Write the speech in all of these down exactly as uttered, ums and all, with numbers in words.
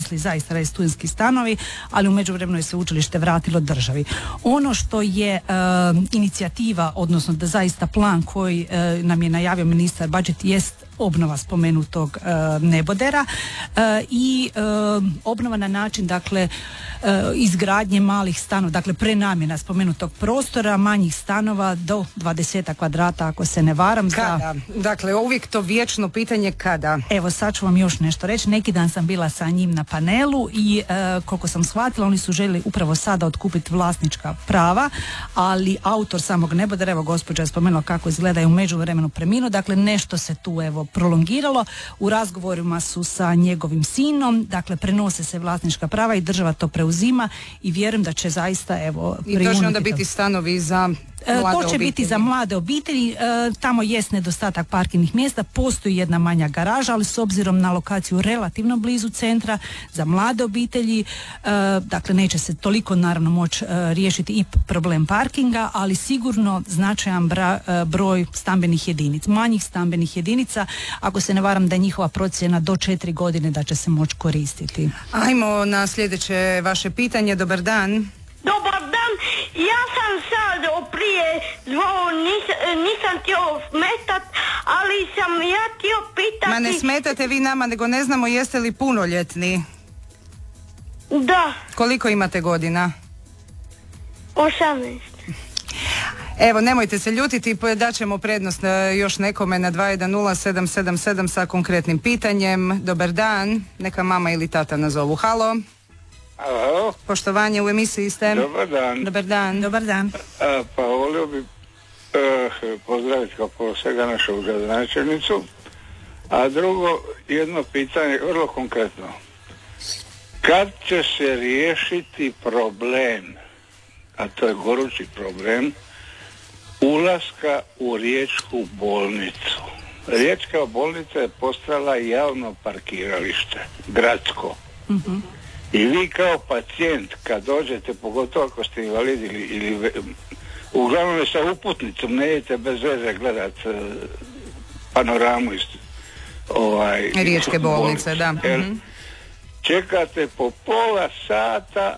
mislili zaista raditi studentski stanovi, ali u međuvremenu je sveučilište vratilo državi. Ono što je e, inicijativa, odnosno da zaista plan koji e, nam je najavio ministar Bađet jest obnova spomenutog e, nebodera e, i e, obnova na način, dakle, e, izgradnje malih stanova, dakle prenamjena spomenutog prostora, manjih stanova do dvadeset kvadrata, ako se ne varam. Kada? Za... Dakle, uvijek to vječno pitanje kada? Evo, sad ću vam još nešto reći. Neki dan sam bila sa njim na panelu i e, koliko sam shvatila, oni su željeli upravo sada otkupiti vlasnička prava, ali autor samog nebodera, evo gospođa je spomenula kako izgleda, je u međuvremenu preminuo, dakle nešto se tu evo prolongiralo. U razgovorima su sa njegovim sinom, dakle prenose se vlasnička prava i država to preuzima i vjerujem da će zaista evo i to će onda biti stanovi za E, mlade to će obitelji. biti za mlade obitelji, e, tamo jest nedostatak parkirnih mjesta, postoji jedna manja garaža, ali s obzirom na lokaciju relativno blizu centra, za mlade obitelji, e, dakle neće se toliko naravno moći e, riješiti i problem parkinga, ali sigurno značajan bra, e, broj stambenih jedinica, manjih stambenih jedinica, ako se ne varam da je njihova procjena do četiri godine da će se moći koristiti. Ajmo na sljedeće vaše pitanje. Dobar dan. Dobar dan, ja sam sad prije zvao, nis, nisam htio smetat, ali sam ja htio pitati... Ma ne smetate vi nama, nego ne znamo jeste li punoljetni. Da. Koliko imate godina? osamnaest. Evo, nemojte se ljutiti, daćemo prednost još nekome na dva jedan nula sedam sedam sedam sa konkretnim pitanjem. Dobar dan, neka mama ili tata nazovu. Halo. Halo. Poštovanje, u emisiji ste. Dobar dan. Dobar dan. Dobar dan. A, pa volio bi uh, pozdraviti kao prvo svega našu gradonačelnicu, a drugo jedno pitanje vrlo konkretno. Kad će se riješiti problem, a to je gorući problem, ulaska u riječku bolnicu? Riječka bolnica je postala javno parkiralište, gradsko. Mhm. I vi kao pacijent kad dođete, pogotovo ako ste invalid ili, ili uglavnom sa uputnicom, ne idete bez veze gledat uh, panoramu iz ovaj, Riječke bolnice, da. Jer Mm-hmm. čekate po pola sata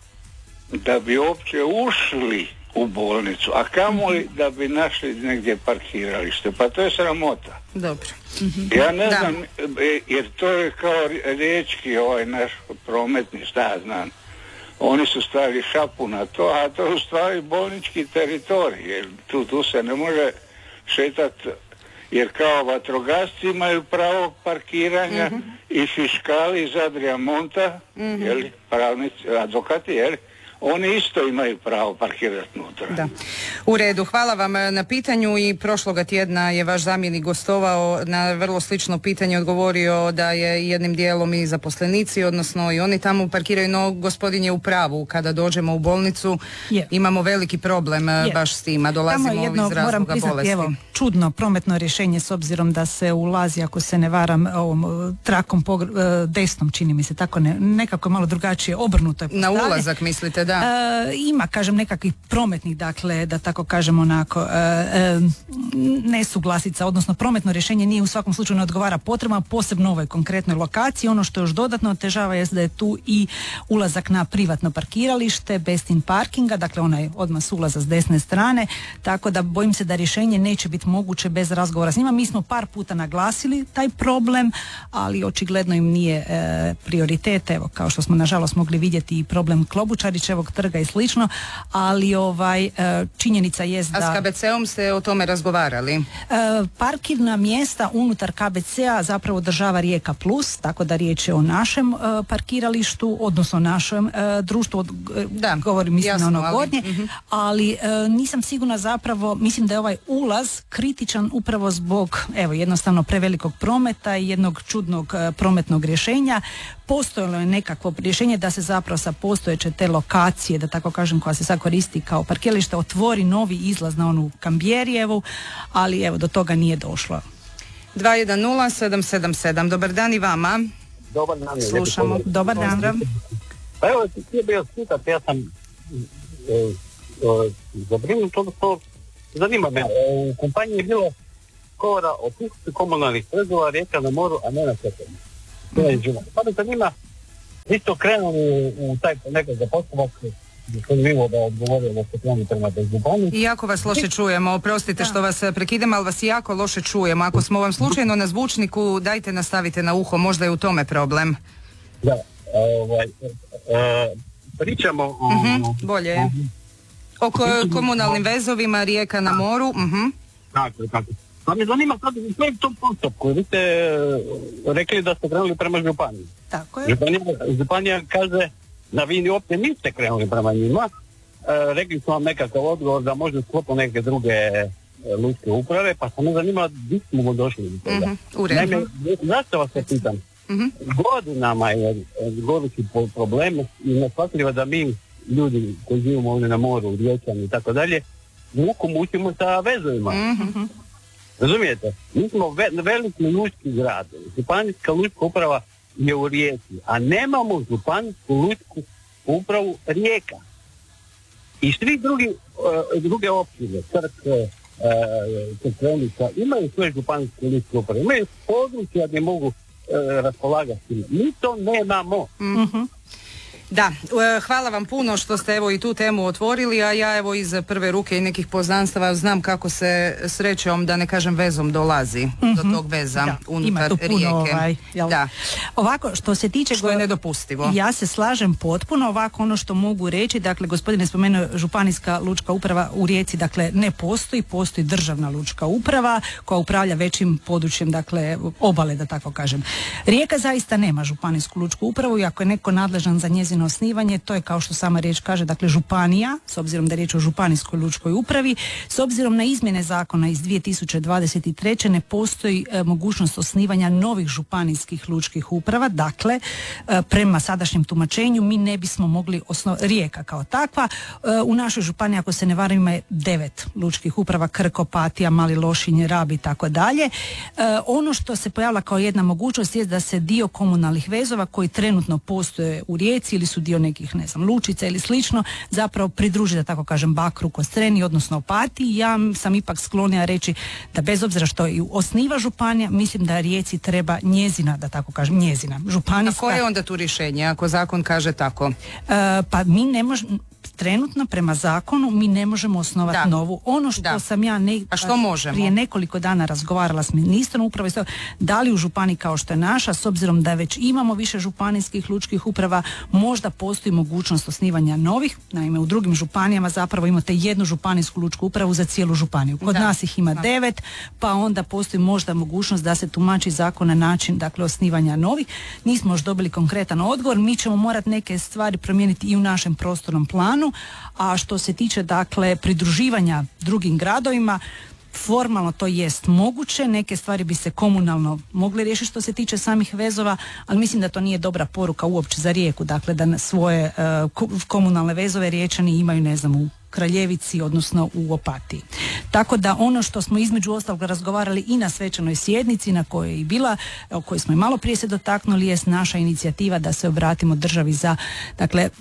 da bi uopće ušli u bolnicu, a kamoli da bi našli negdje parkiralište. Pa to je sramota. Dobro. Mm-hmm. Ja ne Da. znam, jer to je kao riječki ovaj naš prometni, šta ja znam. Oni su stavili šapu na to, a to je u stvari bolnički teritorij, jer tu, tu se ne može šetati, jer kao vatrogasci imaju pravo parkiranja, mm-hmm. i fiškali iz Adriamonta, mm-hmm. jel, pravnici, advokati, jel, oni isto imaju pravo parkirati unutra. Da. U redu, hvala vam na pitanju i prošloga tjedna je vaš zamjenik gostovao, na vrlo slično pitanje odgovorio da je jednim dijelom i zaposlenici, odnosno i oni tamo parkiraju, no gospodin je u pravu, kada dođemo u bolnicu je. Imamo veliki problem je. baš s tim, a dolazimo Tamo je jedno, iz razloga moram priznati, bolesti. evo, čudno prometno rješenje s obzirom da se ulazi, ako se ne varam, ovom trakom pogr- desnom, čini mi se, tako ne, nekako malo drugačije, obrnuto je Na postavlje. ulazak mislite, da? E, ima, kažem, nekakvih prometnih, dakle, da tako kažem onako, e, e, nesuglasica, odnosno prometno rješenje nije u svakom slučaju ne odgovara potrebama, posebno ovoj konkretnoj lokaciji. Ono što još dodatno otežava jest da je tu i ulazak na privatno parkiralište, best-in parkinga, dakle onaj odmah s ulaza s desne strane, tako da bojim se da rješenje neće biti moguće bez razgovora s njima. Mi smo par puta naglasili taj problem, ali očigledno im nije e, prioritet, evo, kao što smo nažalost mogli vidjeti i problem Klobučarićevog trga i slično, ali ovaj, e, činjenica jest da... A s K B C-om ste o tome razgovarali? E, parkirna mjesta unutar K B C-a zapravo država Rijeka Plus, tako da riječ je o našem e, parkiralištu, odnosno našem e, društvu, od, da, govorim mislim jasno, na ono ali, gornje, uh-huh. ali e, nisam sigurna zapravo, mislim da je ovaj ulaz kritičan upravo zbog, evo, jednostavno prevelikog prometa i jednog čudnog e, prometnog rješenja. Postojalo je nekakvo rješenje da se zapravo sa postojeće te lokacije, da tako kažem, koja se sad koristi kao parkiralište, otvori novi izlaz na onu Kambjerijevu, ali evo, do toga nije došlo. dva jedan nula sedam sedam sedam. Dobar dan i vama. Dobar dan. Slušamo. Dobar dan. Pa evo, htio bih vas pitati, ja sam e, e, zabrinut, odnosno zanima me, u kompaniji je bilo govora o pustu komunalnih trgova Rijeka na moru, a ne na Cetinju. To je žena. Pa me zanima isto krenuli u taj nekakav postupak, gospodin Vivo da odgovorio da se krenuli prema županiji. I jako vas loše čujemo, oprostite što vas prekidam, ali vas jako loše čujemo. Ako smo vam slučajno na zvučniku, dajte nastavite na uho, možda je u tome problem. Da, ovaj, e, pričamo o... Uh-huh, bolje je. O ko- komunalnim vezovima, rijeka na moru. Uh-huh. Tako je, tako. Pa me zanima sad u kojem tom postupku, vi ste rekli da ste krenuli prema županiji. Tako je. Županija, županija kaže da vi uopće niste krenuli prema njima. E, rekli su vam nekakav odgovor da može sklopu neke druge e, lučke uprave, pa sam me zanima gdje smo došli do toga. Uh-huh, u redu. Naime, zašto vas se pitam? Uh-huh. Godinama je gorući problem i neshvatljivo da mi, ljudi koji živimo ovdje na moru, u Riječani i tako dalje, muku mučimo sa vezovima. Uh-huh. Razumijete? Mi smo ve, veliki lučki grad. Županijska lučka uprava je u Rijeci, a nemamo županijsku lučku upravu Rijeka. I svi drugi, uh, druge općine, Crkve, uh, Crkvenica, imaju svoje županijske lučke uprave. Imaju područja gdje mogu uh, raspolagati. Mi to nemamo. Mm-hmm. Da, hvala vam puno što ste evo i tu temu otvorili, a ja evo iz prve ruke i nekih poznanstava znam kako se srećom, da ne kažem vezom, dolazi mm-hmm. do tog veza da, unutar rijeke. Ovaj, da. Ovako, što se tiče... Što je nedopustivo. Ja se slažem potpuno, ovako ono što mogu reći, dakle, gospodin je spomenuo županijska lučka uprava u Rijeci, dakle, ne postoji, postoji državna lučka uprava koja upravlja većim područjem, dakle, obale, da tako kažem. Rijeka zaista nema županijsku lučku upravu i ako je neko nadležan za njezino osnivanje, to je kao što sama riječ kaže, dakle županija, s obzirom da je riječ o županijskoj lučkoj upravi, s obzirom na izmjene zakona iz dvije tisuće dvadeset treće ne postoji e, mogućnost osnivanja novih županijskih lučkih uprava, dakle e, prema sadašnjem tumačenju mi ne bismo mogli osnovati, Rijeka kao takva, e, u našoj županiji ako se ne varam ima devet lučkih uprava, Krk, Opatija, Mali Lošinj, Rab i tako dalje. Ono što se pojavila kao jedna mogućnost je da se dio komunalnih vezova koji trenutno postoje u Rijeci ili su dio nekih, ne znam, lučica ili slično, zapravo pridruži, da tako kažem, Bakru, Kostreni, odnosno Opatiji. Ja sam ipak sklonija reći da bez obzira što i osniva županija, mislim da Rijeci treba njezina, da tako kažem, njezina županijska. A koje je onda tu rješenje, ako zakon kaže tako? E, pa mi ne možemo, trenutno prema zakonu mi ne možemo osnovati da. novu. Ono što da. sam ja ne, A što možemo? prije nekoliko dana razgovarala s ministrom uprave, da li u županiji kao što je naša, s obzirom da već imamo više županijskih lučkih uprava, možda postoji mogućnost osnivanja novih. Naime, u drugim županijama zapravo imate jednu županijsku lučku upravu za cijelu županiju. Kod da. nas ih ima devet, pa onda postoji možda mogućnost da se tumači zakon na način, dakle, osnivanja novih. Nismo još dobili konkretan odgovor, mi ćemo morati neke stvari promijeniti i u našem prostornom planu. A što se tiče, dakle, pridruživanja drugim gradovima, formalno to jest moguće, neke stvari bi se komunalno mogle riješiti što se tiče samih vezova, ali mislim da to nije dobra poruka uopće za Rijeku, dakle da svoje uh, komunalne vezove Riječani imaju, ne znam, u Kraljevici, odnosno u Opatiji. Tako da ono što smo između ostalog razgovarali i na svečanoj sjednici na kojoj je i bila, o kojoj smo i malo prije se dotaknuli, jest naša inicijativa da se obratimo državi za, dakle, e,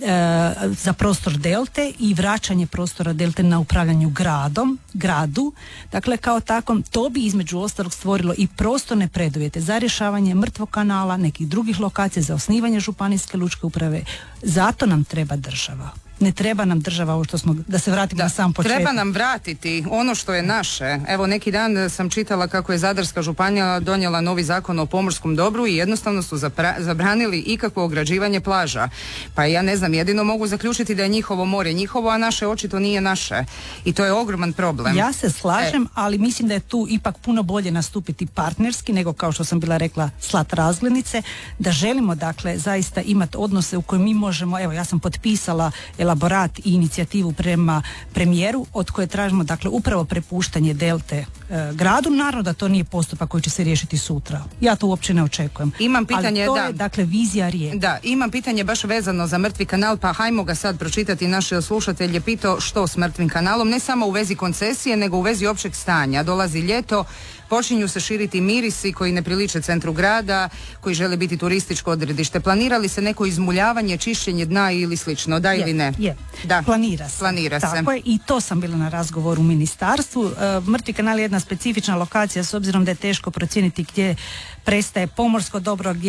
za prostor Delte i vraćanje prostora Delte na upravljanju gradom, gradu. Dakle, kao takom, to bi između ostalog stvorilo i prostorne preduvjete za rješavanje mrtvog kanala, nekih drugih lokacija, za osnivanje županijske lučke uprave. Zato nam treba država. Ne treba nam država, ovo što smo, da se vratimo da, na sam početak. Treba nam vratiti ono što je naše. Evo, neki dan sam čitala kako je Zadarska županija donijela novi zakon o pomorskom dobru i jednostavno su zapra- zabranili ikakvo ograđivanje plaža. Pa ja ne znam, jedino mogu zaključiti da je njihovo more njihovo, a naše očito nije naše. I to je ogroman problem. Ja se slažem, e. ali mislim da je tu ipak puno bolje nastupiti partnerski nego, kao što sam bila rekla, slat razglednice, da želimo, dakle, zaista imati odnose u kojima mi možemo, evo, ja sam potpisala elaborat i inicijativu prema premijeru od koje tražimo, dakle, upravo prepuštanje Delte e, gradu. Naravno da to nije postupak koji će se riješiti sutra. Ja to uopće ne očekujem. Imam pitanje, ali to da. je, dakle, vizija Rijeke. Da, imam pitanje baš vezano za mrtvi kanal, pa hajmo ga sad pročitati. Naš slušatelj je pitao što s mrtvim kanalom, ne samo u vezi koncesije, nego u vezi općeg stanja. Dolazi ljeto, počinju se širiti mirisi koji ne priliče centru grada, koji žele biti turističko odredište. Planira li se neko izmuljavanje, čišćenje dna ili slično, da je, ili ne? Je, da. planira se. Planira se. Tako je, i to sam bila na razgovoru u ministarstvu. E, mrtvi kanal je jedna specifična lokacija s obzirom da je teško procijeniti gdje prestaje pomorsko dobro, a gdje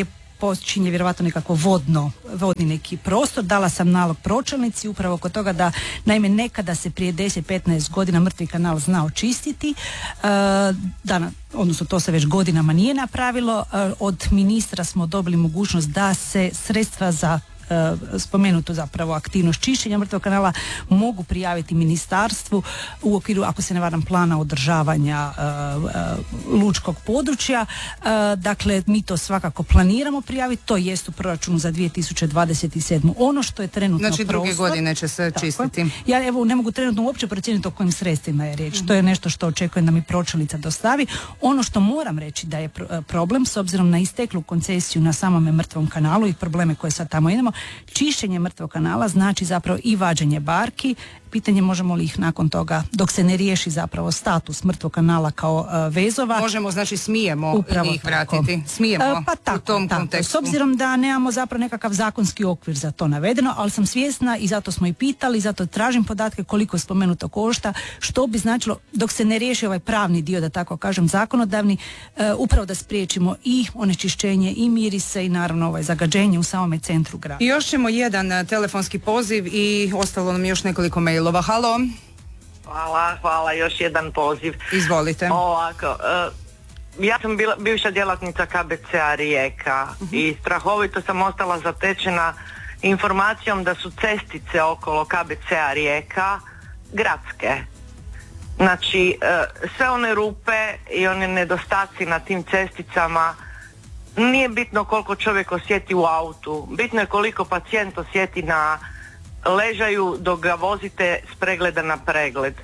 počinje vjerovatno nekako vodno, vodni neki prostor. Dala sam nalog pročelnici upravo kod toga da, naime, nekada se prije deset do petnaest godina mrtvi kanal znao čistiti, e, da, odnosno to se već godinama nije napravilo. E, od ministra smo dobili mogućnost da se sredstva za spomenuto zapravo aktivnost čišćenja mrtvog kanala mogu prijaviti ministarstvu u okviru, ako se ne varam, plana održavanja uh, uh, lučkog područja. Uh, dakle, mi to svakako planiramo prijaviti, to jest u proračunu za dvije tisuće dvadeset sedmu. Ono što je trenutno znači druge prostor, godine će se čistiti. Je. Ja evo ne mogu trenutno uopće procijeniti o kojim sredstvima je riječ. Mm-hmm. To je nešto što očekujem da mi pročelnica dostavi. Ono što moram reći da je problem, s obzirom na isteklu koncesiju na samome mrtvom kanalu i probleme koje sad tamo idemo, čišćenje mrtvog kanala znači zapravo i vađenje barki. Pitanje možemo li ih nakon toga, dok se ne riješi zapravo status mrtvog kanala kao uh, vezova. Možemo, znači smijemo upravo ih vratiti. Smijemo uh, pa tako, u tom tako. kontekstu. S obzirom da nemamo zapravo nekakav zakonski okvir za to navedeno, ali sam svjesna i zato smo i pitali, zato tražim podatke koliko je spomenuto košta, što bi značilo dok se ne riješi ovaj pravni dio, da tako kažem, zakonodavni, uh, upravo da spriječimo i onečišćenje i mirise i naravno ovaj zagađenje u samome centru grada. I još ćemo jedan uh, telefonski poziv i ostalo nam još nekoliko mailova. Halo. Hvala, hvala, još jedan poziv. Izvolite. Ovako, uh, ja sam bila bivša djelatnica K B C-a Rijeka uh-huh. i strahovito sam ostala zatečena informacijom da su cestice okolo K B C-a Rijeka gradske. Znači, uh, sve one rupe i one nedostaci na tim cesticama, nije bitno koliko čovjek osjeti u autu, bitno je koliko pacijent osjeti na ležaju dok ga vozite s pregleda na pregled. E,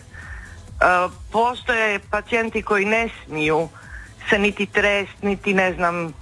postoje pacijenti koji ne smiju se niti trest, niti ne znam,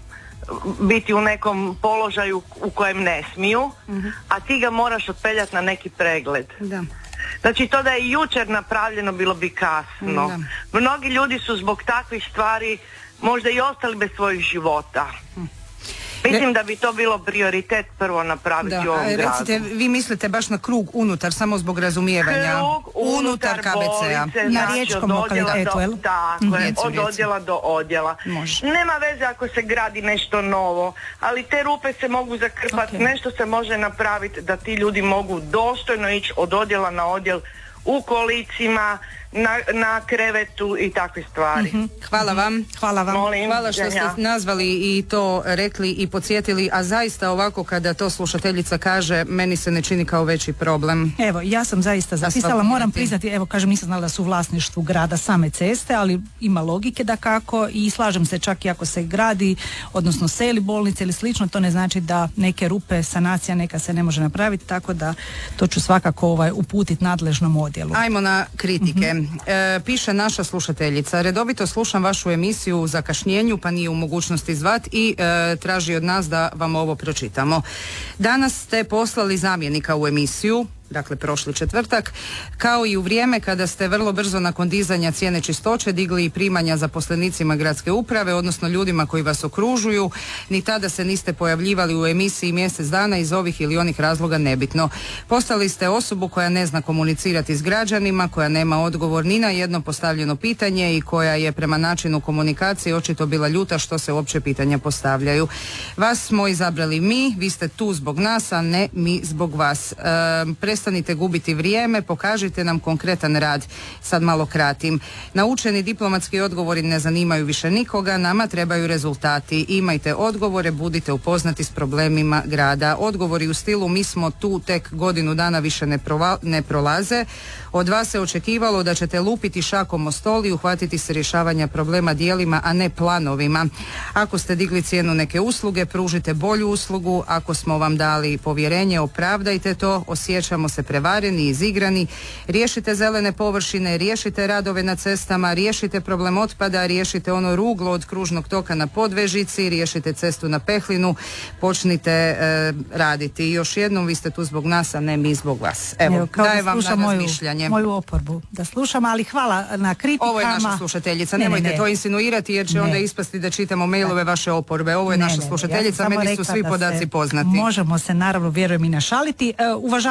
biti u nekom položaju u kojem ne smiju, mm-hmm. a ti ga moraš otpeljati na neki pregled. Da. Znači to da je jučer napravljeno bilo bi kasno. Da. Mnogi ljudi su zbog takvih stvari možda i ostali bez svojih života. Mm. Mislim da bi to bilo prioritet prvo napraviti da, u ovom gradu. Recite, vi mislite baš na krug unutar, samo zbog razumijevanja. Krug unutar, unutar K B C-a. Na znači riječkom lokalitetu, jel? Tako mm-hmm. je, od odjela do odjela. Može. Nema veze ako se gradi nešto novo, ali te rupe se mogu zakrpati, okay. nešto se može napraviti da ti ljudi mogu dostojno ići od odjela na odjel u kolicima, na, na krevetu i takve stvari. Mm-hmm. Hvala vam. Hvala vam. Molim, Hvala što ste nazvali i to rekli i podsjetili, a zaista ovako kada to slušateljica kaže, meni se ne čini kao veći problem. Evo, ja sam zaista zapisala, moram priznati, evo kažem, nisam znala da su u vlasništvu grada same ceste, ali ima logike da kako i slažem se, čak i ako se gradi, odnosno seli bolnice ili slično, to ne znači da neke rupe, sanacija neka se ne može napraviti, tako da to ću svakako ovaj, uputiti nadležnom odjelu. Ajmo na kritike. Mm-hmm. E, piše naša slušateljica, redovito slušam vašu emisiju u zakašnjenju pa nije u mogućnosti zvat i e, traži od nas da vam ovo pročitamo. Danas ste poslali zamjenika u emisiju, dakle prošli četvrtak, kao i u vrijeme kada ste vrlo brzo nakon dizanja cijene čistoće digli i primanja zaposlenicima gradske uprave, odnosno ljudima koji vas okružuju, ni tada se niste pojavljivali u emisiji mjesec dana iz ovih ili onih razloga, nebitno. Postali ste osobu koja ne zna komunicirati s građanima, koja nema odgovor ni na jedno postavljeno pitanje i koja je prema načinu komunikacije očito bila ljuta što se uopće pitanja postavljaju. Vas smo izabrali mi, vi ste tu zbog nas, a ne mi zbog vas. E, Prestanite gubiti vrijeme, pokažite nam konkretan rad. Sad malo kratim. Naučeni diplomatski odgovori ne zanimaju više nikoga, nama trebaju rezultati. Imajte odgovore, budite upoznati s problemima grada. Odgovori u stilu mi smo tu tek godinu dana više ne, prova, ne prolaze. Od vas se očekivalo da ćete lupiti šakom o stol i uhvatiti se rješavanja problema dijelima, a ne planovima. Ako ste digli cijenu neke usluge, pružite bolju uslugu. Ako smo vam dali povjerenje, opravdajte to. Osjećamo se prevareni, izigrani. Riješite zelene površine, riješite radove na cestama, riješite problem otpada, riješite ono ruglo od kružnog toka na Podvežici, riješite cestu na Pehlinu, počnite e, raditi. I još jednom, vi ste tu zbog nas, a ne mi zbog vas. Evo, Evo dajem vam na razmišljanje. Moju oporbu da slušam, ali hvala na kritikama. Ovo je naša slušateljica, ne, nemojte ne, ne. to insinuirati jer će ne. onda ispasti da čitamo mailove da. vaše oporbe. Ovo je ne, naša ne, slušateljica, ja meni su svi podaci se, poznati. Možemo se naravno, vjerujem, i našaliti. Uh, uvažavam kritiku.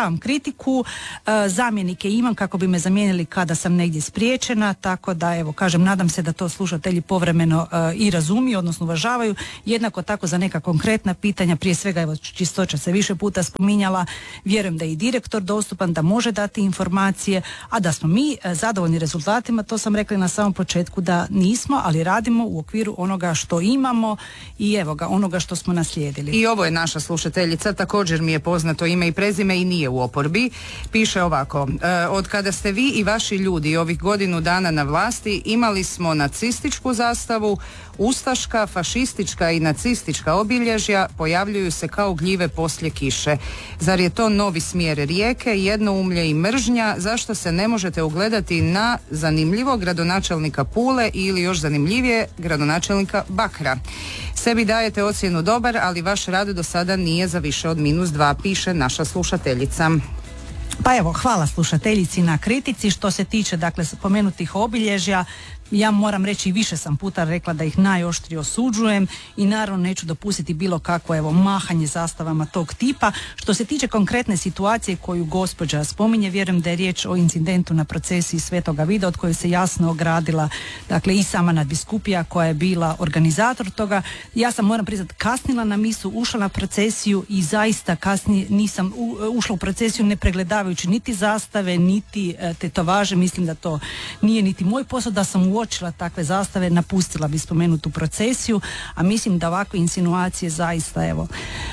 kritiku. E, zamjenike imam kako bi me zamijenili kada sam negdje spriječena, tako da evo kažem, nadam se da to slušatelji povremeno e, i razumiju, odnosno uvažavaju. Jednako tako za neka konkretna pitanja, prije svega evo čistoća se više puta spominjala, vjerujem da je i direktor dostupan, da može dati informacije, a da smo mi e, zadovoljni rezultatima, to sam rekla na samom početku da nismo, ali radimo u okviru onoga što imamo i evo ga, onoga što smo naslijedili. I ovo je naša slušateljica, također mi je poznato ime i prezime i nije u oporbi. Piše ovako, e, od kada ste vi i vaši ljudi ovih godinu dana na vlasti, imali smo nacističku zastavu, ustaška, fašistička i nacistička obilježja pojavljuju se kao gljive poslije kiše. Zar je to novi smjer Rijeke, jednoumlje i mržnja? Zašto se ne možete ugledati na zanimljivog gradonačelnika Pule ili još zanimljivije gradonačelnika Bakra? Sebi dajete ocjenu dobar, ali vaš rad do sada nije za više od minus dva, piše naša slušateljica. Pa evo, hvala slušateljici na kritici. Što se tiče, dakle, spomenutih obilježja, ja moram reći, više sam puta rekla da ih najoštrije osuđujem i naravno neću dopustiti bilo kakvo evo mahanje zastavama tog tipa. Što se tiče konkretne situacije koju gospođa spominje, vjerujem da je riječ o incidentu na procesiji Svetoga Vida od koje se jasno ogradila, dakle, i sama nadbiskupija koja je bila organizator toga. Ja sam, moram priznati, kasnila na misu, ušla na procesiju i zaista kasnije nisam u, ušla u procesiju ne pregledavajući niti zastave, niti e, tetovaže. Mislim da to nije niti moj posao, da sam uočila takve zastave, napustila bi spomenutu procesiju, a mislim da ovakve insinuacije zaista evo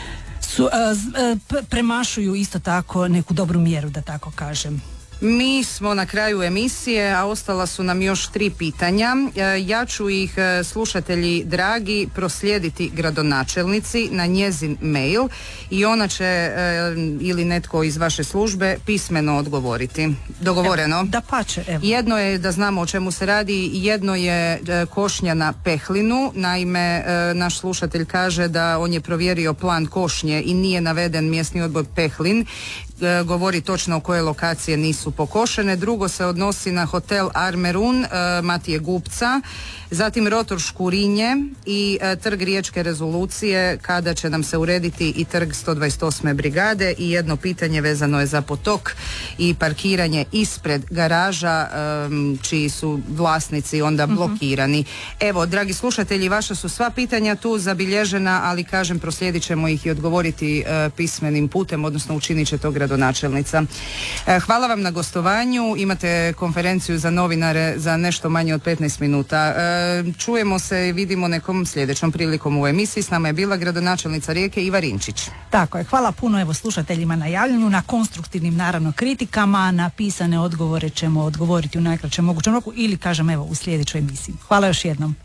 su, a, a, premašuju isto tako neku dobru mjeru, da tako kažem. Mi smo na kraju emisije, a ostala su nam još tri pitanja. Ja ću ih, slušatelji dragi, proslijediti gradonačelnici na njezin mail i ona će ili netko iz vaše službe pismeno odgovoriti. Dogovoreno? Evo, da pače, evo. Jedno je da znamo o čemu se radi, jedno je košnja na Pehlinu. Naime, naš slušatelj kaže da on je provjerio plan košnje i nije naveden mjesni odbor Pehlin. Govori točno o koje lokacije nisu pokošene. Drugo se odnosi na hotel Armerun Matije Gupca, zatim rotor Škurinje i e, trg Riječke rezolucije, kada će nam se urediti i trg sto dvadeset osme brigade. I jedno pitanje vezano je za potok i parkiranje ispred garaža, e, čiji su vlasnici onda blokirani. Mm-hmm. Evo, dragi slušatelji, vaša su sva pitanja tu zabilježena, ali kažem, proslijedit ćemo ih i odgovoriti e, pismenim putem, odnosno učinit će to gradonačelnica. E, hvala vam na gostovanju. Imate konferenciju za novinare za nešto manje od petnaest minuta. E, Čujemo se i vidimo nekom sljedećom prilikom u emisiji. S nama je bila gradonačelnica Rijeke Iva Rinčić. Tako je, hvala puno evo slušateljima na javljanju, na konstruktivnim naravno kritikama, na pisane odgovore ćemo odgovoriti u najkraćem mogućem roku ili kažem evo u sljedećoj emisiji. Hvala još jednom.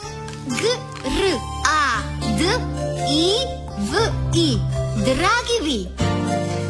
G, R, A, D, I, V, I. Dragi vi.